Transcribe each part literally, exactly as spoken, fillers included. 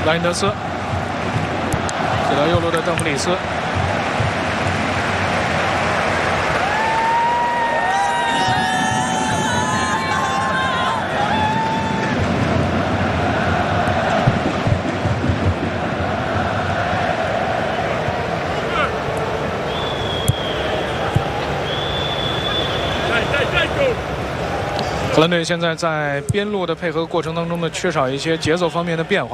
拉因德斯给到右路的邓弗里斯。 荷兰队现在在边路的配合过程当中呢，缺少一些节奏方面的变化。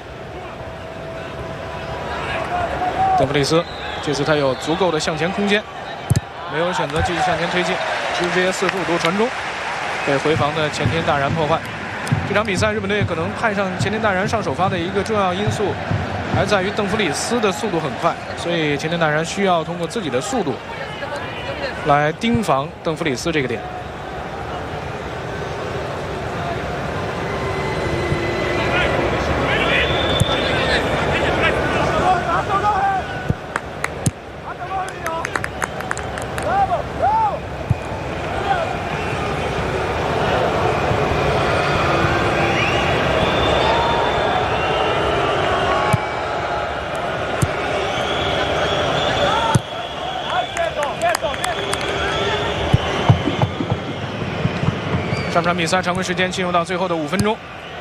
邓弗里斯，这次他有足够的向前空间，没有选择继续向前推进，直接四十五度传中，被回防的前田大然破坏。这场比赛日本队可能派上前田大然上首发的一个重要因素，还在于邓弗里斯的速度很快，所以前田大然需要通过自己的速度来盯防邓弗里斯这个点。 上场比赛常规时间进入到最后的五分钟，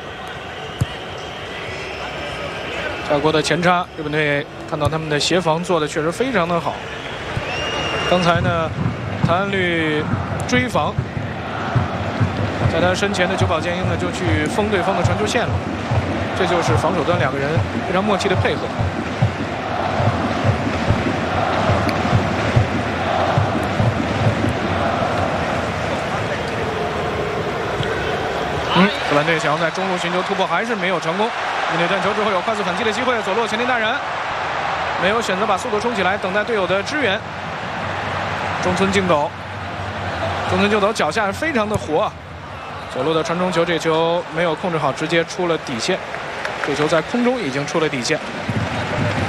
小国的前插，日本队看到他们的协防做的确实非常的好。刚才呢，谭安律追防，在他身前的久保建英呢就去封对方的传球线了，这就是防守端两个人非常默契的配合。 嗯，荷兰队想要在中路寻求突破，还是没有成功。面对断球之后有快速反击的机会，左路前田大然没有选择把速度冲起来，等待队友的支援。中村敬斗，中村敬斗脚下非常的活啊！左路的传中球，这球没有控制好，直接出了底线。这球在空中已经出了底线。